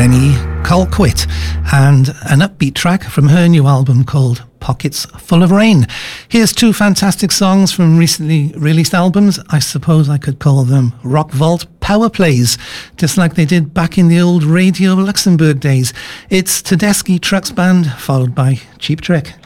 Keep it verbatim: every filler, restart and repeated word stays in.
Jenny Colquitt, and an upbeat track from her new album called Pockets Full of Rain. Here's two fantastic songs from recently released albums. I suppose I could call them rock vault power plays, just like they did back in the old Radio Luxembourg days. It's Tedeschi Trucks Band, followed by Cheap Trick.